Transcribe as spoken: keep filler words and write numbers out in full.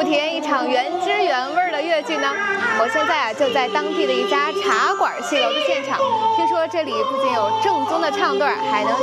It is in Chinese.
不体验一场原汁原味的越剧呢？我现在啊就在当地的一家茶馆戏楼的现场，听说这里不仅有正宗的唱段，还能